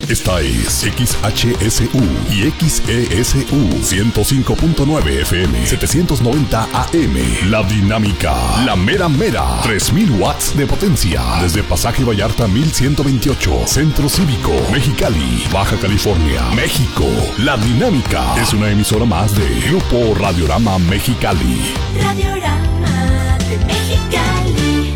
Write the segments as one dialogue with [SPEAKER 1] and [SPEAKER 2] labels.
[SPEAKER 1] Esta es XHSU y XESU 105.9 FM 790 AM. La Dinámica, la mera mera, 3000 watts de potencia. Desde Pasaje Vallarta 1128, Centro Cívico, Mexicali, Baja California, México. La Dinámica es una emisora más de Grupo Radiorama Mexicali.
[SPEAKER 2] Radiorama de Mexicali.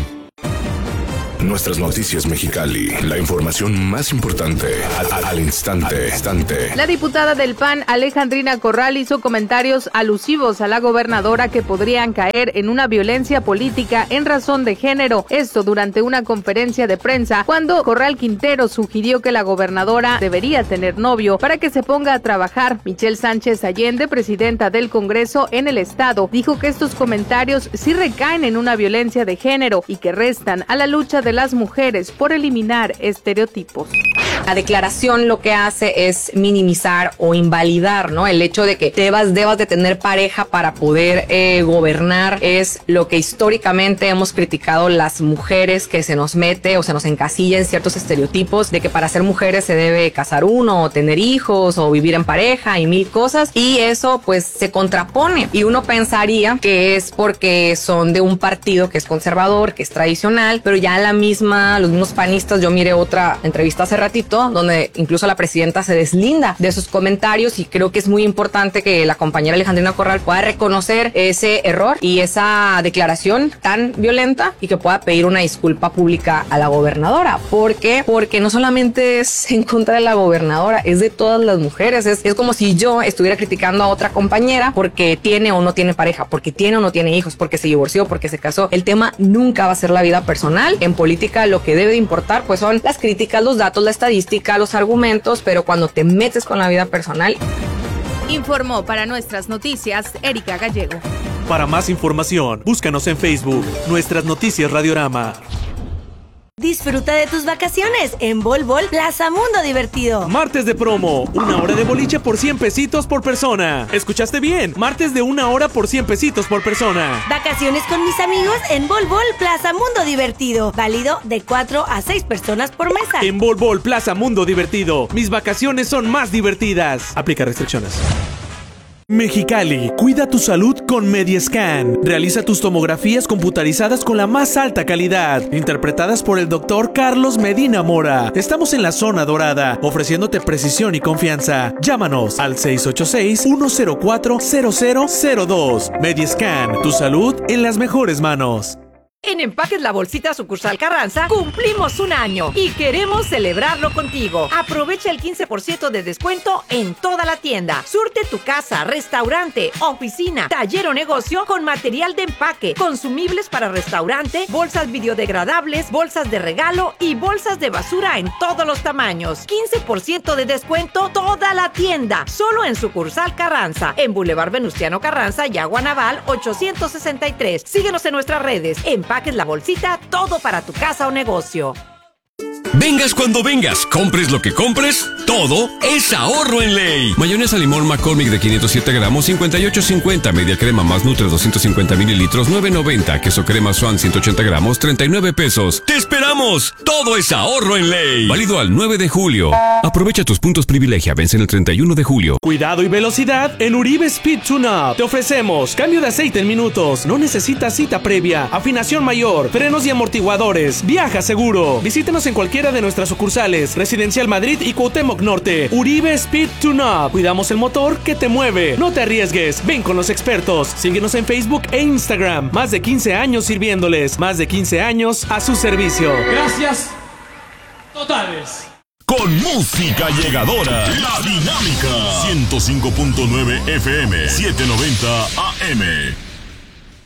[SPEAKER 1] Nuestras noticias Mexicali, la información más importante al instante.
[SPEAKER 3] La diputada del PAN, Alejandrina Corral, hizo comentarios alusivos a la gobernadora que podrían caer en una violencia política en razón de género. Esto durante una conferencia de prensa, cuando Corral Quintero sugirió que la gobernadora debería tener novio para que se ponga a trabajar. Michelle Sánchez Allende, presidenta del Congreso en el estado, dijo que estos comentarios sí recaen en una violencia de género y que restan a la lucha de las mujeres por eliminar estereotipos.
[SPEAKER 4] La declaración lo que hace es minimizar o invalidar, ¿no? El hecho de que debas de tener pareja para poder gobernar es lo que históricamente hemos criticado las mujeres, que se nos mete o se nos encasilla en ciertos estereotipos de que para ser mujeres se debe casar uno o tener hijos o vivir en pareja y mil cosas, y eso pues se contrapone y uno pensaría que es porque son de un partido que es conservador, que es tradicional, pero ya los mismos panistas, yo miré otra entrevista hace ratito donde incluso la presidenta se deslinda de sus comentarios, y creo que es muy importante que la compañera Alejandrina Corral pueda reconocer ese error y esa declaración tan violenta y que pueda pedir una disculpa pública a la gobernadora. ¿Por qué? Porque no solamente es en contra de la gobernadora, es de todas las mujeres. Es como si yo estuviera criticando a otra compañera porque tiene o no tiene pareja, porque tiene o no tiene hijos, porque se divorció, porque se casó. El tema nunca va a ser la vida personal. En política lo que debe importar pues son las críticas, los datos, la estadística, los argumentos, pero cuando te metes con la vida personal.
[SPEAKER 3] Informó para nuestras noticias Erika Gallego.
[SPEAKER 5] Para más información, búscanos en Facebook, Nuestras Noticias Radiorama.
[SPEAKER 2] Disfruta de tus vacaciones en Bol Bol Plaza Mundo Divertido.
[SPEAKER 5] Martes de promo, 1 hora de boliche por 100 pesitos por persona. ¿Escuchaste bien? Martes de 1 hora por 100 pesitos por persona.
[SPEAKER 2] Vacaciones con mis amigos en Bol Bol Plaza Mundo Divertido. Válido de 4 a 6 personas por mesa.
[SPEAKER 5] En Bol Bol Plaza Mundo Divertido, mis vacaciones son más divertidas. Aplica restricciones. Mexicali, cuida tu salud con Mediascan. Realiza tus tomografías computarizadas con la más alta calidad, interpretadas por el doctor Carlos Medina Mora. Estamos en la zona dorada, ofreciéndote precisión y confianza. Llámanos al 686-104-0002. Mediascan, tu salud en las mejores manos.
[SPEAKER 6] En Empaques La Bolsita Sucursal Carranza cumplimos 1 año y queremos celebrarlo contigo. Aprovecha el 15% de descuento en toda la tienda. Surte tu casa, restaurante, oficina, taller o negocio con material de empaque, consumibles para restaurante, bolsas biodegradables, bolsas de regalo y bolsas de basura en todos los tamaños. 15% de descuento toda la tienda, solo en Sucursal Carranza, en Boulevard Venustiano Carranza y Agua Naval 863. Síguenos en nuestras redes. Empaques La Bolsita, todo para tu casa o negocio.
[SPEAKER 7] Vengas cuando vengas, compres lo que compres, todo es ahorro en ley. Mayonesa limón McCormick de 507 gramos, 58.50. Media crema más Nutre 250 mililitros, 9.90. Queso crema Swan 180 gramos, 39 pesos. ¡Te esperamos! Todo es ahorro en ley. Válido al 9 de julio. Aprovecha tus puntos privilegia, vencen el 31 de julio.
[SPEAKER 5] Cuidado y velocidad en Uribe Speed Tune-Up. Te ofrecemos cambio de aceite en minutos. No necesitas cita previa, afinación mayor, frenos y amortiguadores. Viaja seguro. Visítanos en cualquiera de nuestras sucursales, Residencial Madrid y Cuauhtémoc Norte. Uribe Speed Tune-Up. Cuidamos el motor que te mueve. No te arriesgues, ven con los expertos. Síguenos en Facebook e Instagram. Más de 15 años sirviéndoles. Más de 15 años a su servicio.
[SPEAKER 8] Gracias totales.
[SPEAKER 1] Con música llegadora, La Dinámica 105.9 FM 790 AM.